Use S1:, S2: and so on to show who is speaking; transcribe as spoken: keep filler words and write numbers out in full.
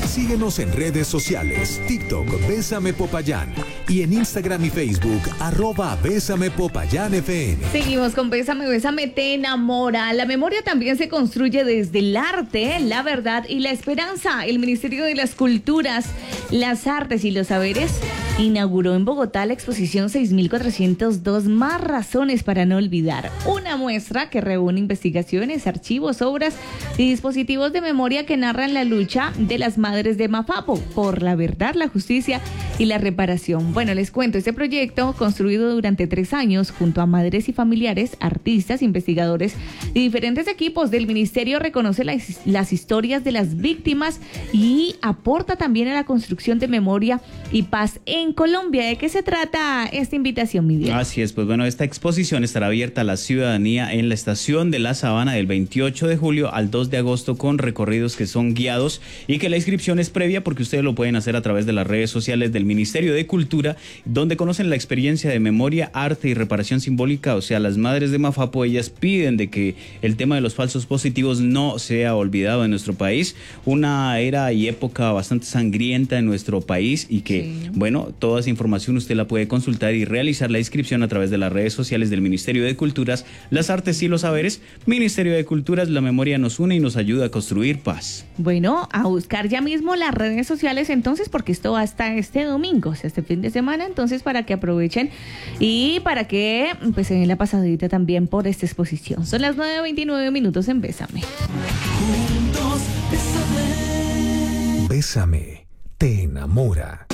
S1: Síguenos en redes sociales, TikTok, Bésame Popayán, y en Instagram y Facebook, arroba Bésame Popayán F M.
S2: Seguimos con Bésame, Bésame te enamora. La memoria también se construye desde el arte, la verdad y la esperanza. El Ministerio de las Culturas, las Artes y los Saberes inauguró en Bogotá la exposición seis mil cuatrocientos dos Más razones para no olvidar. Una muestra que reúne investigaciones, archivos, obras y dispositivos de memoria que narran la lucha de las madres de Mafapo por la verdad, la justicia y la reparación. Bueno, les cuento, este proyecto, construido durante tres años junto a madres y familiares, artistas, investigadores y diferentes equipos del ministerio, reconoce las, las historias de las víctimas y aporta también a la construcción de memoria y paz en Colombia. ¿De qué se trata esta invitación, Miguel?
S3: Así es, pues bueno, esta exposición estará abierta a la ciudadanía en la estación de La Sabana del veintiocho de julio al dos de agosto, con recorridos que son guiados y que la inscripción es previa, porque ustedes lo pueden hacer a través de las redes sociales del Ministerio de Cultura, donde conocen la experiencia de memoria, arte y reparación simbólica. O sea, las madres de Mafapo, ellas piden de que el tema de los falsos positivos no sea olvidado en nuestro país, una era y época bastante sangrienta en nuestro país, y que, sí, bueno, toda esa información usted la puede consultar y realizar la inscripción a través de las redes sociales del Ministerio de Culturas, las Artes y los Saberes. Ministerio de Culturas, la memoria nos une y nos ayuda a construir paz.
S2: Bueno, a buscar ya mismo las redes sociales entonces, porque esto va hasta este domingo, o sea, este fin de semana, entonces para que aprovechen y para que pues se den la pasadita también por esta exposición. Son las nueve veintinueve minutos en Bésame.
S1: Juntos, bésame. Bésame te enamora.